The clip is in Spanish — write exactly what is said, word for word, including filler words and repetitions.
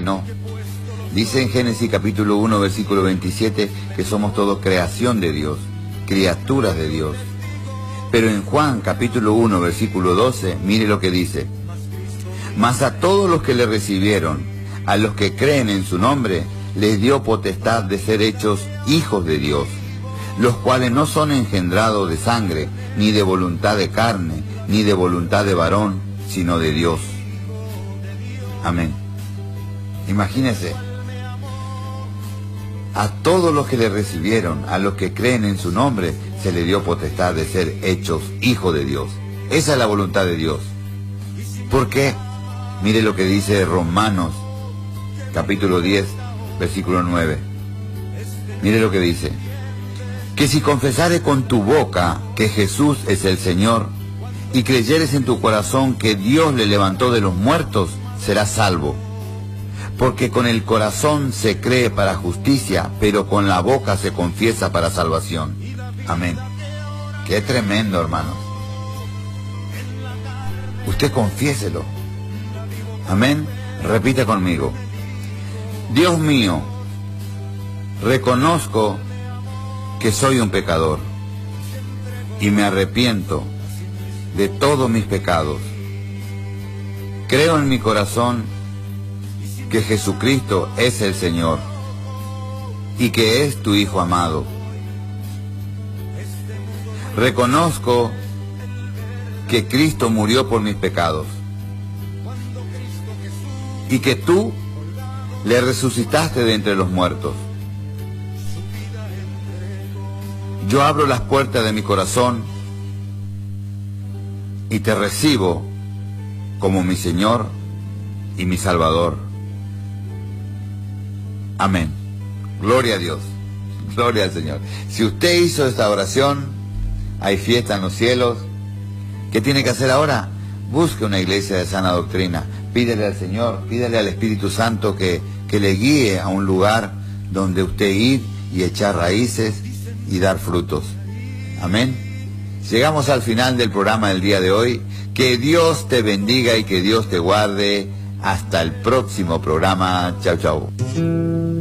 no. Dice en Génesis capítulo uno, versículo veintisiete, que somos todos creación de Dios, criaturas de Dios. Pero en Juan capítulo uno, versículo doce, mire lo que dice. Mas a todos los que le recibieron, a los que creen en su nombre, les dio potestad de ser hechos hijos de Dios, los cuales no son engendrados de sangre, ni de voluntad de carne, ni de voluntad de varón, sino de Dios. Amén. Imagínese, a todos los que le recibieron, a los que creen en su nombre, se le dio potestad de ser hechos hijos de Dios. Esa es la voluntad de Dios. ¿Por qué? Mire lo que dice Romanos, capítulo diez, versículo nueve. Mire lo que dice. Que si confesares con tu boca que Jesús es el Señor, y creyeres en tu corazón que Dios le levantó de los muertos, serás salvo. Porque con el corazón se cree para justicia, pero con la boca se confiesa para salvación. Amén. Qué tremendo, hermanos. Usted confiéselo. Amén. Repita conmigo. Dios mío, reconozco que soy un pecador y me arrepiento de todos mis pecados. Creo en mi corazón que Jesucristo es el Señor y que es tu Hijo amado. Reconozco que Cristo murió por mis pecados y que tú le resucitaste de entre los muertos. Yo abro las puertas de mi corazón y te recibo como mi Señor y mi Salvador. Amén. Gloria a Dios. Gloria al Señor. Si usted hizo esta oración, hay fiesta en los cielos. ¿Qué tiene que hacer ahora? Busque una iglesia de sana doctrina. Pídele al Señor, pídele al Espíritu Santo que, que le guíe a un lugar donde usted ir y echar raíces y dar frutos. Amén. Llegamos al final del programa del día de hoy. Que Dios te bendiga y que Dios te guarde. Hasta el próximo programa. Chau, chau.